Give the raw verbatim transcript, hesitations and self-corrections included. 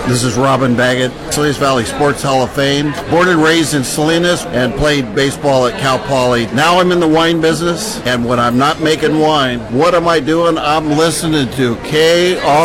This is Robin Baggett, Salinas Valley Sports Hall of Fame. Born and raised in Salinas and played baseball at Cal Poly. Now I'm in the wine business, and when I'm not making wine, what am I doing? I'm listening to K R